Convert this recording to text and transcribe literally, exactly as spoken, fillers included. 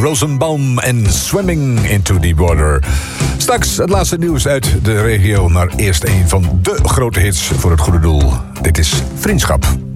Rosenbaum en Swimming into the Water. Straks het laatste nieuws uit de regio, maar eerst een van de grote hits voor het goede doel. Dit is Vriendschap.